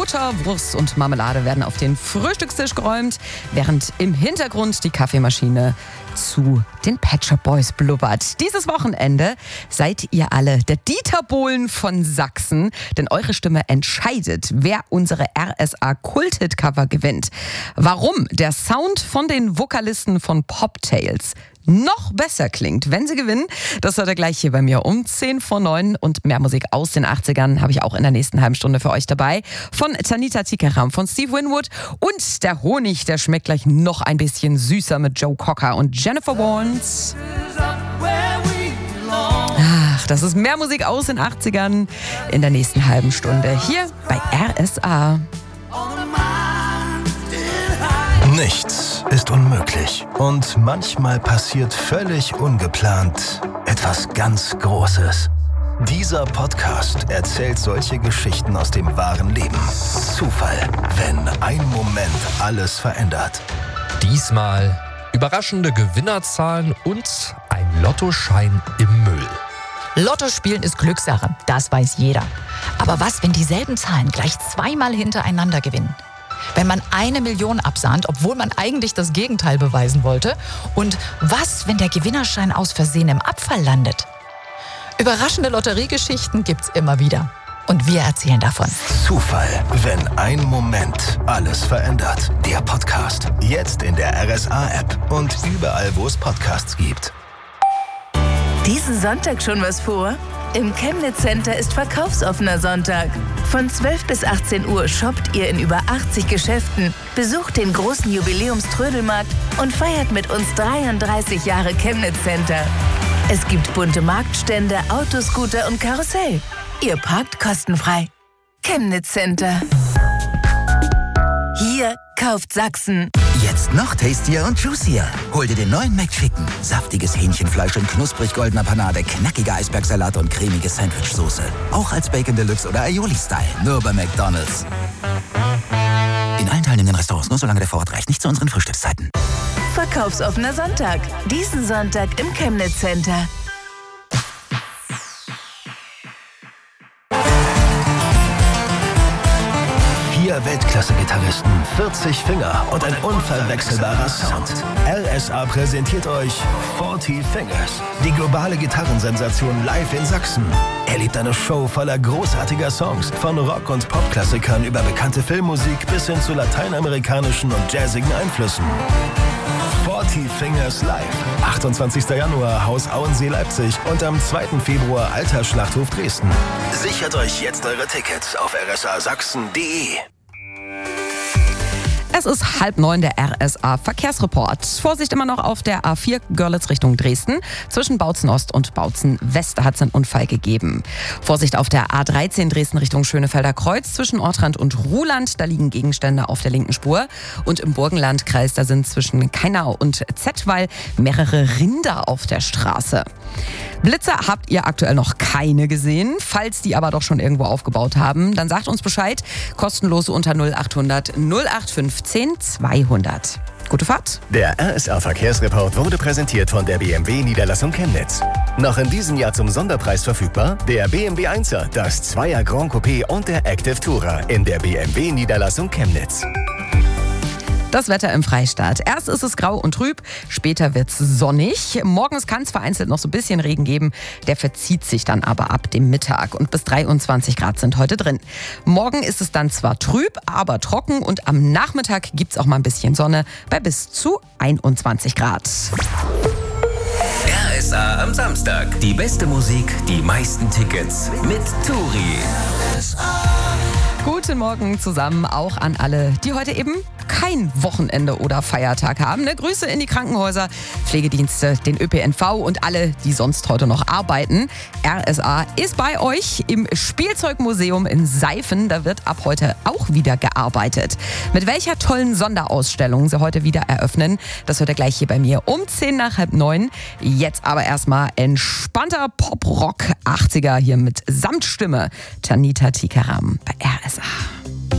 Butter, Wurst und Marmelade werden auf den Frühstückstisch geräumt, während im Hintergrund die Kaffeemaschine zu den Pet Shop Boys blubbert. Dieses Wochenende seid ihr alle der Dieter Bohlen von Sachsen, denn eure Stimme entscheidet, wer unsere RSA Kult-Hit-Cover gewinnt. Warum der Sound von den Vokalisten von Poptails noch besser klingt, wenn sie gewinnen, das hört ihr gleich hier bei mir um 10:09 und mehr Musik aus den 80ern habe ich auch in der nächsten halben Stunde für euch dabei. Von Tanita Tikaram, von Steve Winwood und der Honig, der schmeckt gleich noch ein bisschen süßer mit Joe Cocker und Jennifer Warnes. Ach, das ist mehr Musik aus den 80ern in der nächsten halben Stunde hier bei RSA. Nichts ist unmöglich und manchmal passiert völlig ungeplant etwas ganz Großes. Dieser Podcast erzählt solche Geschichten aus dem wahren Leben. Zufall, wenn ein Moment alles verändert. Diesmal überraschende Gewinnerzahlen und ein Lottoschein im Müll. Lotto spielen ist Glückssache, das weiß jeder. Aber was, wenn dieselben Zahlen gleich zweimal hintereinander gewinnen? Wenn man 1 Million absahnt, obwohl man eigentlich das Gegenteil beweisen wollte? Und was, wenn der Gewinnerschein aus Versehen im Abfall landet? Überraschende Lotteriegeschichten gibt's immer wieder. Und wir erzählen davon. Zufall, wenn ein Moment alles verändert. Der Podcast. Jetzt in der RSA-App und überall, wo es Podcasts gibt. Diesen Sonntag schon was vor? Im Chemnitz Center ist verkaufsoffener Sonntag. Von 12 bis 18 Uhr shoppt ihr in über 80 Geschäften, besucht den großen Jubiläumströdelmarkt und feiert mit uns 33 Jahre Chemnitz Center. Es gibt bunte Marktstände, Autoscooter und Karussell. Ihr parkt kostenfrei. Chemnitz Center. Hier kauft Sachsen. Jetzt noch tastier und juicier. Hol dir den neuen McChicken. Saftiges Hähnchenfleisch in knusprig goldener Panade, knackiger Eisbergsalat und cremige Sandwichsoße. Auch als Bacon Deluxe oder Aioli-Style. Nur bei McDonald's. In allen teilnehmenden Restaurants, nur solange der Vorrat reicht. Nicht zu unseren Frühstückszeiten. Verkaufsoffener Sonntag. Diesen Sonntag im Chemnitz Center. Vier Weltklasse-Gitarristen, 40 Finger und ein unverwechselbarer Sound. RSA präsentiert euch 40 Fingers, die globale Gitarrensensation live in Sachsen. Erlebt eine Show voller großartiger Songs, von Rock- und Popklassikern über bekannte Filmmusik bis hin zu lateinamerikanischen und jazzigen Einflüssen. 40 Fingers live. 28. Januar Haus Auensee Leipzig und am 2. Februar Alter Schlachthof Dresden. Sichert euch jetzt eure Tickets auf rsasachsen.de. Es ist 8:30, der RSA Verkehrsreport. Vorsicht immer noch auf der A4 Görlitz Richtung Dresden. Zwischen Bautzen Ost und Bautzen West hat es einen Unfall gegeben. Vorsicht auf der A13 Dresden Richtung Schönefelder Kreuz. Zwischen Ortrand und Ruhland, da liegen Gegenstände auf der linken Spur. Und im Burgenlandkreis, da sind zwischen Kainau und Zettwall mehrere Rinder auf der Straße. Blitze habt ihr aktuell noch keine gesehen. Falls die aber doch schon irgendwo aufgebaut haben, dann sagt uns Bescheid. Kostenlos unter 0800 0815 200. Gute Fahrt. Der RSA Verkehrsreport wurde präsentiert von der BMW Niederlassung Chemnitz. Noch in diesem Jahr zum Sonderpreis verfügbar der BMW 1er, das 2er Grand Coupé und der Active Tourer in der BMW Niederlassung Chemnitz. Das Wetter im Freistaat. Erst ist es grau und trüb, später wird's sonnig. Morgens kann es vereinzelt noch so ein bisschen Regen geben. Der verzieht sich dann aber ab dem Mittag und bis 23 Grad sind heute drin. Morgen ist es dann zwar trüb, aber trocken und am Nachmittag gibt's auch mal ein bisschen Sonne bei bis zu 21 Grad. RSA am Samstag. Die beste Musik, die meisten Tickets mit Turi. Guten Morgen zusammen, auch an alle, die heute eben kein Wochenende oder Feiertag haben. Grüße in die Krankenhäuser, Pflegedienste, den ÖPNV und alle, die sonst heute noch arbeiten. RSA ist bei euch im Spielzeugmuseum in Seifen. Da wird ab heute auch wieder gearbeitet. Mit welcher tollen Sonderausstellung sie heute wieder eröffnen, das hört ihr gleich hier bei mir um 8:10. Jetzt aber erstmal entspannter Pop-Rock 80er hier mit Samtstimme. Tanita Tikaram bei RSA.